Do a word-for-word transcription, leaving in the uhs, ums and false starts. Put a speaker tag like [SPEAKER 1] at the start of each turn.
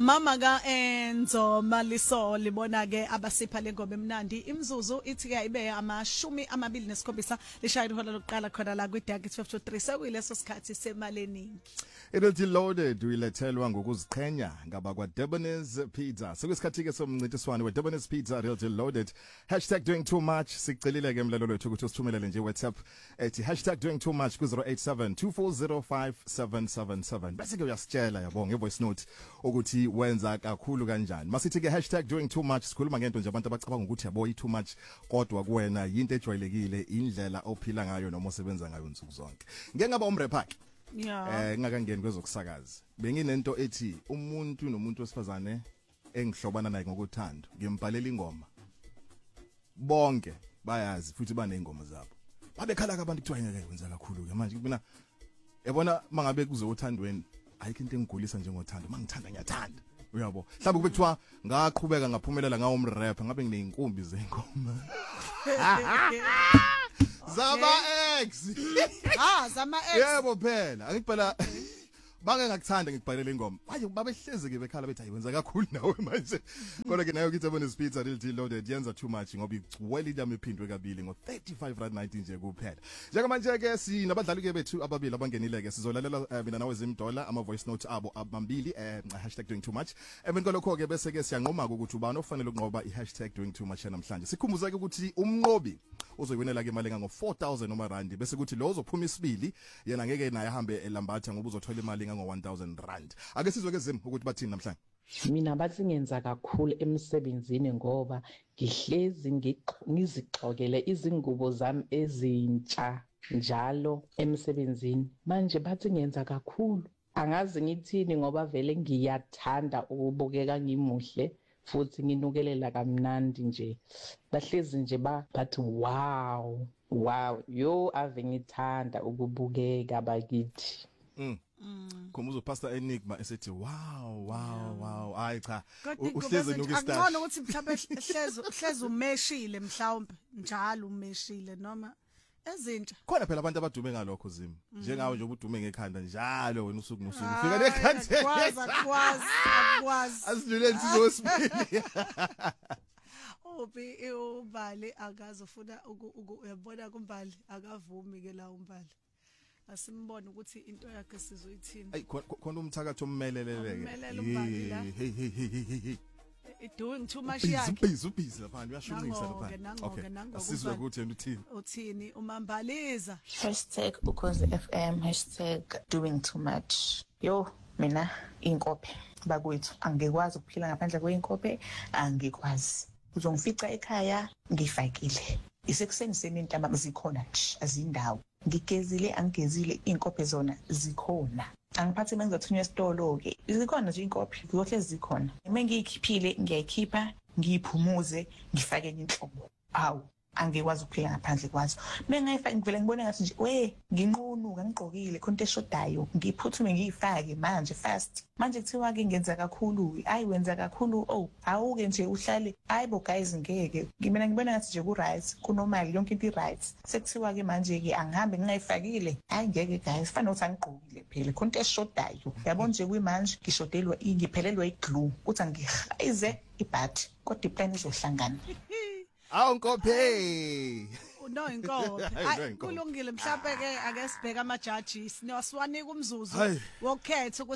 [SPEAKER 1] Mama ka Enzo Maliso libona ke abasipha lengoma emnandi imzuzu ithi ke ibe amashumi amabili nesikhombisa lishaya ihola lokuqala khona la kwiDuck fifty-three sekuyileso sikhathi semalenini.
[SPEAKER 2] Irilty Loaded uyilethelwa ngokuziqhenya ngaba kwa Debonairs Pizza. Sekuyisikhathi ke somncintiswano we Debonairs Pizza Irilty Loaded hashtag doing too much sicelile ke mlalo lethu ukuthi usithumelele nje WhatsApp ethi hashtag doing too much ku zero eight seven two four zero five seven seven seven. Bese ke uyasitshela yabo ngevoice note ukuthi wenza kakhulu kanjani. Masithi ke hashtag doing too much sikhuluma ngento nje abantu abacabanga ukuthi yabo i too much kodwa kuwena into ejwayelekile indlela ophila ngayo noma osebenza ngayo insuku zonke. Ngeke ngaba umrapper.
[SPEAKER 1] Yeah.
[SPEAKER 2] Eh ngakangeni kwezokusakaza. Benginento ethi umuntu nomuntu wesifazane engihlobana naye ngokuthanda ngimbhalela ingoma. Bonke bayazi futhi banezingoma zabo. Babekhala abantu kuthiwa ngeke kwenza kakhulu ke manje mina yabona mangabe kuze uthandweni ayikho into engigulisa njengothando mangithanda ngiyathanda uyabo mhlawumbe kube kuthiwa ngaqhubeka ngaphumelela ngawo umrapper ngabe ngineyinkumbi zengoma. Zama X.
[SPEAKER 1] Ah, Zama X.
[SPEAKER 2] Yebo phela, angibhala bake ngakuthanda ngikubhalela ingoma. Manje babehleze ke bekhala bethi ayiwenza kakhulu nawe manje. Kodwa ke nayo kithi abone Speeds Irilty Loaded yenza too much ngoba igcwele idame iphindwe kabili ngo thirty-five rand ninety nje kuphela. Njengamanje ke sinabadlali ke bethu ababili abangenile ke sizolalela mina nawe Zimdola ama voice note abo abambili eh hashtag doing too much. Emeni kolokho ke bese ke siyanqoma ukuthi ubani ofanele ukunqoba i hashtag doing too much namhlanje. Sikhumbuza ke ukuthi umnqobi uzoyibonela ke imali enga ngo four thousand noma rand bese kuthi lo ozophuma isibili yena ngeke naye ahambe elambatha ngoba uzothola imali enga ngo one thousand rand. Ake sizwe ke Zim ukuthi bathini namhlanje.
[SPEAKER 3] Mina bathi ngenza kakhulu emsebenzini ngoba ngihlezi ngizixokele izingubo zami ezintsha njalo emsebenzini. Manje bathi ngenza kakhulu. Angazi ngithini ngoba vele ngiyathanda ukubukeka ngimuhle futhi nginukelela kamnandi nje. Bahlezi nje ba bathi wow wow yo ave ngithanda ukubukeka bakithi.
[SPEAKER 2] Mm. Kuma uzopasta Enigma esethi wow wow wow hayi cha uhleze nokustart
[SPEAKER 1] akubona ukuthi mhlawumbe hleze hleze umeshile mhlawumbe njalo umeshile noma ezintsha
[SPEAKER 2] khona phela abantu abadume ngalokho Zimo njengawe nje ubudume ngekhanda njalo wena usuku nosuku ufika nekhanda
[SPEAKER 1] kwazi kwazi kwazi
[SPEAKER 2] asidlule sizosibili
[SPEAKER 1] obi ubali akazofuna uyabona kumbali akavumi ke la umbali asimbone ukuthi into yakhe sizoyithini
[SPEAKER 2] ay khona umthakatho ommeleleleke
[SPEAKER 1] hey
[SPEAKER 2] hey hey
[SPEAKER 1] doing too much yakhe
[SPEAKER 2] ubhizi ubhizi lapha uyashunqisa lapha okay asizwe ukuthi yena uthini
[SPEAKER 1] uthini umambaliza
[SPEAKER 4] hashtag ukhozi F M hashtag doing too much yo mina inkophe bakwethu angikwazi ukuphila ngaphandle kweinkophe angikwazi uzongifica ekhaya ngifakile isekuseni semini ntamba zikhona nje azindawo ngigezile angigezile inkophe zona zikhona angiphathi mangizothunywa esitolo ke zikhona nje inkophe ziyohle zikhona mengiyikhiphile ngiyayikhipha ngiyiphumuze ngifake inhlobo awu angikwazi ukuphila ngaphandle kwazo mengayifaka ngivele ngibone ngathi nje we nginqunuka ngigqokile khonto eshodayo ngiphuthume ngiyifake manje fast manje kuthiwa ke ngenza kakhulu ayi wenza kakhulu oh awuke nje uhlale ayibo guys ngeke ngimena ngibona ngathi nje ku right kunormal yonke into i right sekuthiwa ke manje ke angihambe ngingayifakile ayi ngeke guys fanele ukuthi angigqokile phela khonto eshodayo yabona nje kuyimanje ngishodelwa ingiphelelwa iglue uthi angihayize ibhathi kodwa iplan izohlangana
[SPEAKER 2] awu nkophe
[SPEAKER 1] no inkophe kulungile mhlawumbe ke ake sibheke ama judges siwanika umzuzu wokhetha